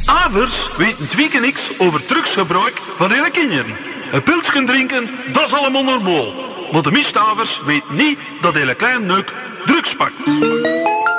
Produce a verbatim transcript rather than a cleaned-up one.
Avers weten twee niks over drugsgebruik van hun kinderen. Een pilsje drinken, dat is allemaal normaal. Maar de meeste avers weten niet dat hele kleine neuk drugs pakt.